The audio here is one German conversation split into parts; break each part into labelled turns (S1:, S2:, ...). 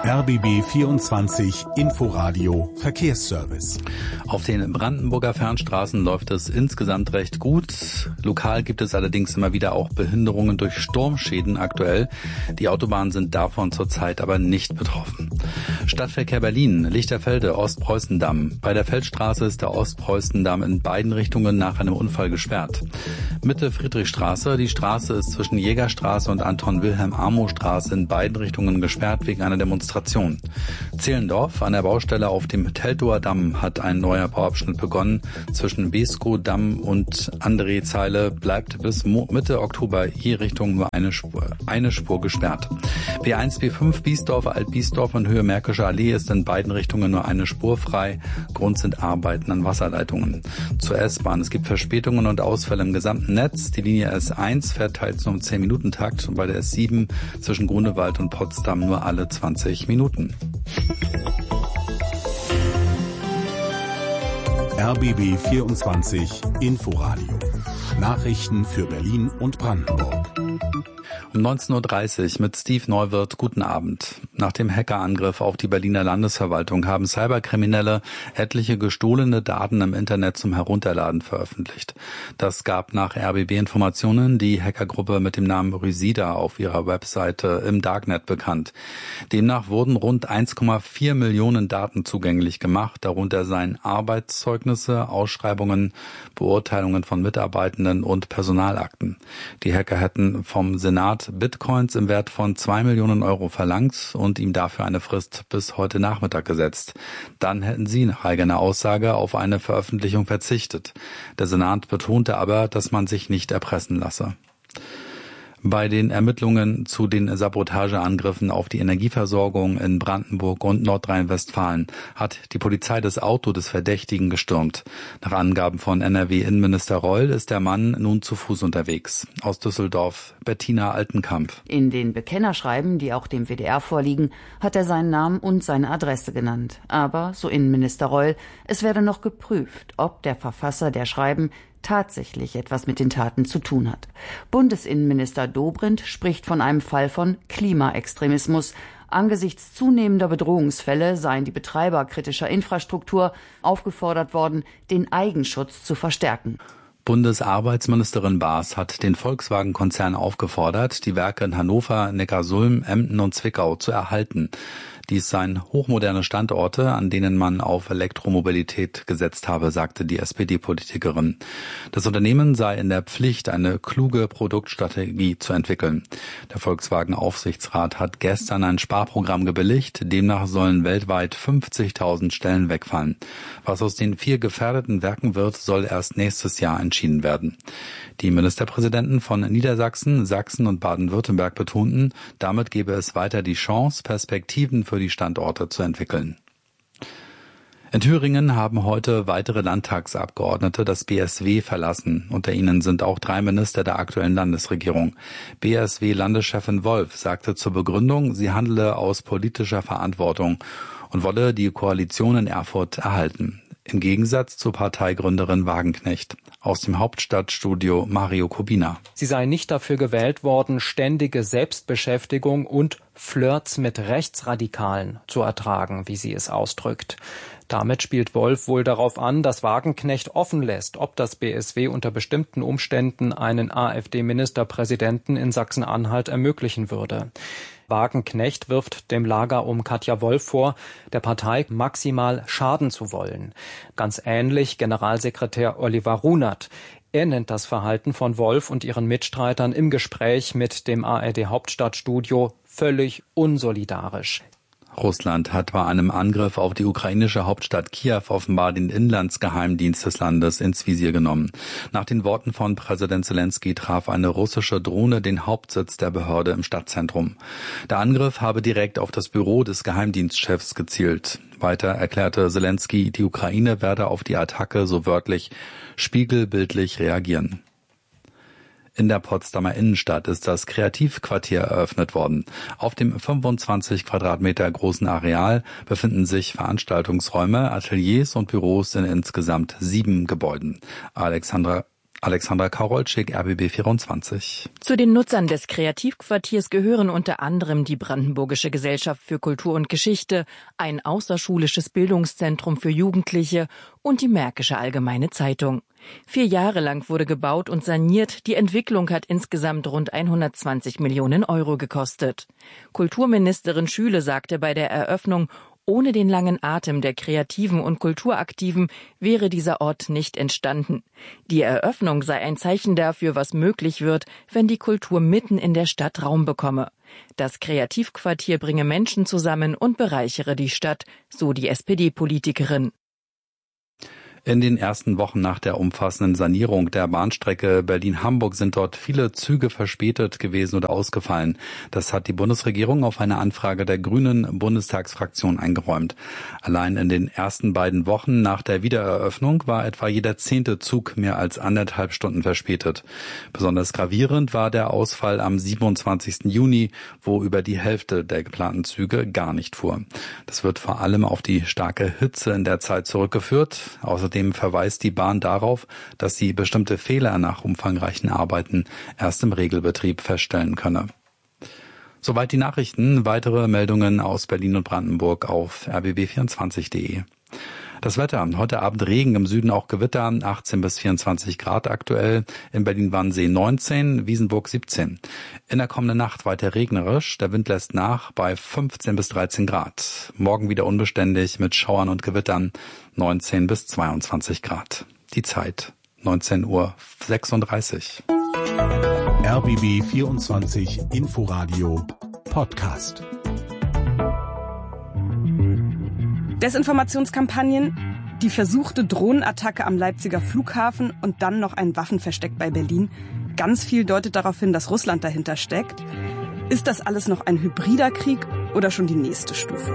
S1: RBB 24 Inforadio Verkehrsservice.
S2: Auf den Brandenburger Fernstraßen läuft es insgesamt recht gut. Lokal gibt es allerdings immer wieder auch Behinderungen durch Sturmschäden aktuell. Die Autobahnen sind davon zurzeit aber nicht betroffen. Stadtverkehr Berlin, Lichterfelde, Ostpreußendamm. Bei der Feldstraße ist der Ostpreußendamm in beiden Richtungen nach einem Unfall gesperrt. Mitte Friedrichstraße, die Straße ist zwischen Jägerstraße und Anton-Wilhelm-Amo-Straße in beiden Richtungen gesperrt wegen einer Demonstration. Zehlendorf, an der Baustelle auf dem Teltower Damm hat ein neuer Bauabschnitt begonnen. Zwischen Beskow-Damm und André-Zeile bleibt bis Mitte Oktober je Richtung nur eine Spur gesperrt. B1, B5, Biesdorf, Alt-Biesdorf und Höhe Märkische Allee ist in beiden Richtungen nur eine Spur frei. Grund sind Arbeiten an Wasserleitungen. Zur S-Bahn, es gibt Verspätungen und Ausfälle im gesamten Netz. Die Linie S1 fährt teils nur im 10-Minuten-Takt und bei der S7 zwischen Grunewald und Potsdam nur alle 20 Minuten.
S1: RBB 24 Inforadio. Nachrichten für Berlin und Brandenburg.
S2: Um 19.30 Uhr mit Steve Neuwirth. Guten Abend. Nach dem Hackerangriff auf die Berliner Landesverwaltung haben Cyberkriminelle etliche gestohlene Daten im Internet zum Herunterladen veröffentlicht. Das gab nach RBB Informationen die Hackergruppe mit dem Namen Rysida auf ihrer Webseite im Darknet bekannt. Demnach wurden rund 1,4 Millionen Daten zugänglich gemacht. Darunter seien Arbeitszeugnisse, Ausschreibungen, Beurteilungen von Mitarbeitenden und Personalakten. Die Hacker hätten vom Senat Bitcoins im Wert von 2 Millionen Euro verlangt und ihm dafür eine Frist bis heute Nachmittag gesetzt. Dann hätten sie nach eigener Aussage auf eine Veröffentlichung verzichtet. Der Senat betonte aber, dass man sich nicht erpressen lasse. Bei den Ermittlungen zu den Sabotageangriffen auf die Energieversorgung in Brandenburg und Nordrhein-Westfalen hat die Polizei das Auto des Verdächtigen gestürmt. Nach Angaben von NRW-Innenminister Reul ist der Mann nun zu Fuß unterwegs. Aus Düsseldorf, Bettina Altenkamp.
S3: In den Bekennerschreiben, die auch dem WDR vorliegen, hat er seinen Namen und seine Adresse genannt. Aber, so Innenminister Reul, es werde noch geprüft, ob der Verfasser der Schreiben tatsächlich etwas mit den Taten zu tun hat. Bundesinnenminister Dobrindt spricht von einem Fall von Klimaextremismus. Angesichts zunehmender Bedrohungsfälle seien die Betreiber kritischer Infrastruktur aufgefordert worden, den Eigenschutz zu verstärken.
S2: Bundesarbeitsministerin Baas hat den Volkswagen-Konzern aufgefordert, die Werke in Hannover, Neckarsulm, Emden und Zwickau zu erhalten. Dies seien hochmoderne Standorte, an denen man auf Elektromobilität gesetzt habe, sagte die SPD-Politikerin. Das Unternehmen sei in der Pflicht, eine kluge Produktstrategie zu entwickeln. Der Volkswagen-Aufsichtsrat hat gestern ein Sparprogramm gebilligt. Demnach sollen weltweit 50.000 Stellen wegfallen. Was aus den 4 gefährdeten Werken wird, soll erst nächstes Jahr entschieden werden. Die Ministerpräsidenten von Niedersachsen, Sachsen und Baden-Württemberg betonten, damit gebe es weiter die Chance, Perspektiven für die Standorte zu entwickeln. In Thüringen haben heute weitere Landtagsabgeordnete das BSW verlassen. Unter ihnen sind auch 3 Minister der aktuellen Landesregierung. BSW-Landeschefin Wolf sagte zur Begründung, sie handele aus politischer Verantwortung und wolle die Koalition in Erfurt erhalten. Im Gegensatz zur Parteigründerin Wagenknecht. Aus dem Hauptstadtstudio Mario Kubina.
S4: Sie sei nicht dafür gewählt worden, ständige Selbstbeschäftigung und Flirts mit Rechtsradikalen zu ertragen, wie sie es ausdrückt. Damit spielt Wolf wohl darauf an, dass Wagenknecht offen lässt, ob das BSW unter bestimmten Umständen einen AfD-Ministerpräsidenten in Sachsen-Anhalt ermöglichen würde. Wagenknecht wirft dem Lager um Katja Wolf vor, der Partei maximal schaden zu wollen. Ganz ähnlich Generalsekretär Oliver Runert. Er nennt das Verhalten von Wolf und ihren Mitstreitern im Gespräch mit dem ARD-Hauptstadtstudio völlig unsolidarisch.
S2: Russland hat bei einem Angriff auf die ukrainische Hauptstadt Kiew offenbar den Inlandsgeheimdienst des Landes ins Visier genommen. Nach den Worten von Präsident Zelensky traf eine russische Drohne den Hauptsitz der Behörde im Stadtzentrum. Der Angriff habe direkt auf das Büro des Geheimdienstchefs gezielt. Weiter erklärte Zelensky, die Ukraine werde auf die Attacke so wörtlich spiegelbildlich reagieren. In der Potsdamer Innenstadt ist das Kreativquartier eröffnet worden. Auf dem 25 Quadratmeter großen Areal befinden sich Veranstaltungsräume, Ateliers und Büros in insgesamt 7 Gebäuden. Alexandra Kaurolczyk, RBB 24.
S5: Zu den Nutzern des Kreativquartiers gehören unter anderem die Brandenburgische Gesellschaft für Kultur und Geschichte, ein außerschulisches Bildungszentrum für Jugendliche und die Märkische Allgemeine Zeitung. 4 Jahre lang wurde gebaut und saniert. Die Entwicklung hat insgesamt rund 120 Millionen Euro gekostet. Kulturministerin Schüle sagte bei der Eröffnung, ohne den langen Atem der Kreativen und Kulturaktiven wäre dieser Ort nicht entstanden. Die Eröffnung sei ein Zeichen dafür, was möglich wird, wenn die Kultur mitten in der Stadt Raum bekomme. Das Kreativquartier bringe Menschen zusammen und bereichere die Stadt, so die SPD-Politikerin.
S2: In den ersten Wochen nach der umfassenden Sanierung der Bahnstrecke Berlin-Hamburg sind dort viele Züge verspätet gewesen oder ausgefallen. Das hat die Bundesregierung auf eine Anfrage der Grünen Bundestagsfraktion eingeräumt. Allein in den ersten beiden Wochen nach der Wiedereröffnung war etwa jeder 10. Zug mehr als 1,5 Stunden verspätet. Besonders gravierend war der Ausfall am 27. Juni, wo über die Hälfte der geplanten Züge gar nicht fuhr. Das wird vor allem auf die starke Hitze in der Zeit zurückgeführt. Außerdem verweist die Bahn darauf, dass sie bestimmte Fehler nach umfangreichen Arbeiten erst im Regelbetrieb feststellen könne. Soweit die Nachrichten. Weitere Meldungen aus Berlin und Brandenburg auf rbb24.de. Das Wetter. Heute Abend Regen, im Süden auch Gewitter, 18 bis 24 Grad aktuell. In Berlin-Wannsee 19, Wiesenburg 17. In der kommenden Nacht weiter regnerisch. Der Wind lässt nach bei 15 bis 13 Grad. Morgen wieder unbeständig mit Schauern und Gewittern, 19 bis 22 Grad. Die Zeit 19:36 Uhr.
S1: RBB 24 Inforadio Podcast.
S6: Desinformationskampagnen, die versuchte Drohnenattacke am Leipziger Flughafen und dann noch ein Waffenversteck bei Berlin. Ganz viel deutet darauf hin, dass Russland dahinter steckt. Ist das alles noch ein hybrider Krieg oder schon die nächste Stufe?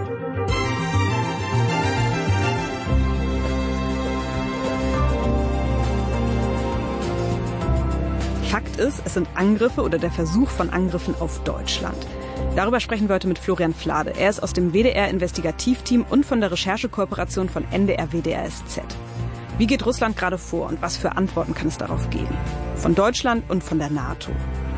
S6: Fakt ist, es sind Angriffe oder der Versuch von Angriffen auf Deutschland. Darüber sprechen wir heute mit Florian Flade. Er ist aus dem WDR-Investigativteam und von der Recherchekooperation von NDR, WDR, SZ. Wie geht Russland gerade vor und was für Antworten kann es darauf geben? Von Deutschland und von der NATO.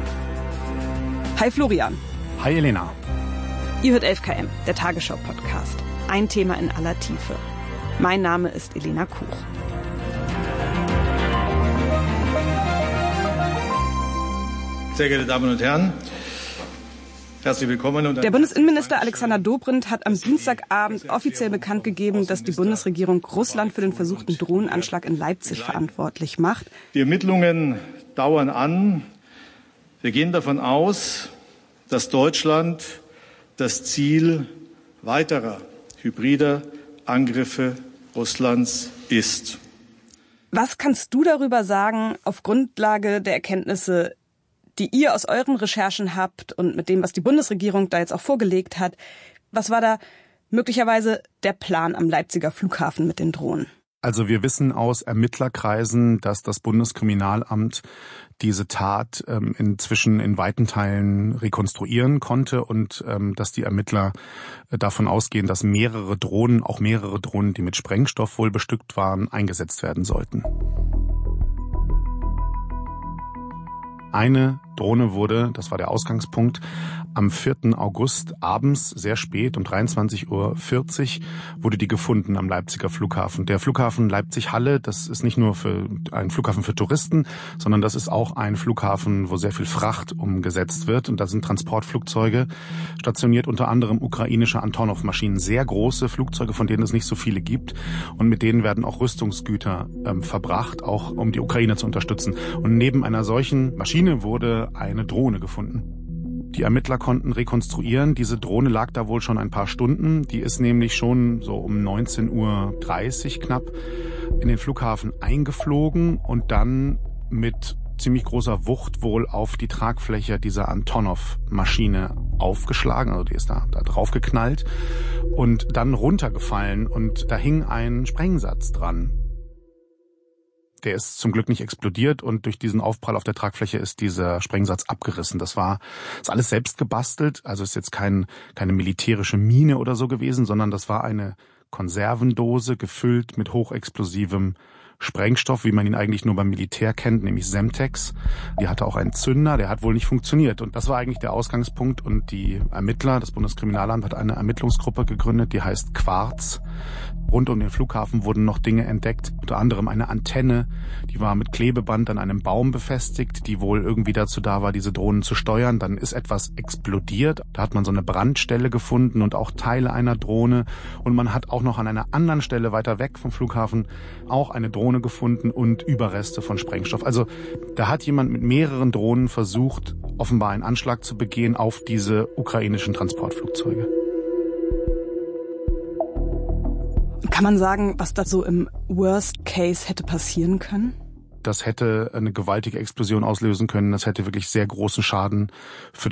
S6: Hi Florian.
S7: Hi Elena.
S6: Ihr hört 11KM, der Tagesschau-Podcast. Ein Thema in aller Tiefe. Mein Name ist Elena Kuch.
S8: Sehr geehrte Damen und Herren, herzlich willkommen.
S6: Der Bundesinnenminister Alexander Dobrindt hat am Dienstagabend offiziell bekannt gegeben, dass die Bundesregierung Russland für den versuchten Drohnenanschlag in Leipzig verantwortlich macht.
S8: Die Ermittlungen dauern an. Wir gehen davon aus, dass Deutschland das Ziel weiterer hybrider Angriffe Russlands ist.
S6: Was kannst du darüber sagen, auf Grundlage der Erkenntnisse, die ihr aus euren Recherchen habt und mit dem, was die Bundesregierung da jetzt auch vorgelegt hat? Was war da möglicherweise der Plan am Leipziger Flughafen mit den Drohnen?
S7: Also wir wissen aus Ermittlerkreisen, dass das Bundeskriminalamt diese Tat inzwischen in weiten Teilen rekonstruieren konnte und dass die Ermittler davon ausgehen, dass mehrere Drohnen, die mit Sprengstoff wohl bestückt waren, eingesetzt werden sollten. Eine Drohne wurde, das war der Ausgangspunkt, am 4. August abends, sehr spät, um 23:40 Uhr, wurde die gefunden am Leipziger Flughafen. Der Flughafen Leipzig-Halle, das ist nicht nur ein Flughafen für Touristen, sondern das ist auch ein Flughafen, wo sehr viel Fracht umgesetzt wird. Und da sind Transportflugzeuge stationiert, unter anderem ukrainische Antonov-Maschinen, sehr große Flugzeuge, von denen es nicht so viele gibt. Und mit denen werden auch Rüstungsgüter verbracht, auch um die Ukraine zu unterstützen. Und neben einer solchen Maschine wurde eine Drohne gefunden. Die Ermittler konnten rekonstruieren, diese Drohne lag da wohl schon ein paar Stunden. Die ist nämlich schon so um 19:30 Uhr knapp in den Flughafen eingeflogen und dann mit ziemlich großer Wucht wohl auf die Tragfläche dieser Antonov-Maschine aufgeschlagen. Also die ist da drauf geknallt und dann runtergefallen und da hing ein Sprengsatz dran. Der ist zum Glück nicht explodiert und durch diesen Aufprall auf der Tragfläche ist dieser Sprengsatz abgerissen. Das ist alles selbst gebastelt, also ist jetzt keine militärische Mine oder so gewesen, sondern das war eine Konservendose gefüllt mit hochexplosivem Sprengstoff, wie man ihn eigentlich nur beim Militär kennt, nämlich Semtex. Die hatte auch einen Zünder, der hat wohl nicht funktioniert. Und das war eigentlich der Ausgangspunkt. Und die Ermittler, das Bundeskriminalamt hat eine Ermittlungsgruppe gegründet, die heißt Quarz. Rund um den Flughafen wurden noch Dinge entdeckt, unter anderem eine Antenne, die war mit Klebeband an einem Baum befestigt, die wohl irgendwie dazu da war, diese Drohnen zu steuern. Dann ist etwas explodiert, da hat man so eine Brandstelle gefunden und auch Teile einer Drohne. Und man hat auch noch an einer anderen Stelle weiter weg vom Flughafen auch eine Drohne gefunden und Überreste von Sprengstoff. Also da hat jemand mit mehreren Drohnen versucht, offenbar einen Anschlag zu begehen auf diese ukrainischen Transportflugzeuge.
S6: Kann man sagen, was da so im Worst Case hätte passieren können?
S7: Das hätte eine gewaltige Explosion auslösen können. Das hätte wirklich sehr großen Schaden für